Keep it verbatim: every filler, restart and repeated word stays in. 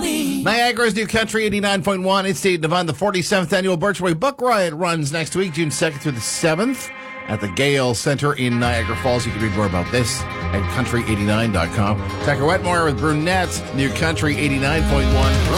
Niagara's New Country eighty-nine point one. It's Dave Devon. The forty-seventh Annual Birchway Book Riot runs next week, June second through the seventh, at the Gale Center in Niagara Falls. You can read more about this at country eighty-nine dot com. Tucker Wetmore with Brunette, New Country eighty-nine point one.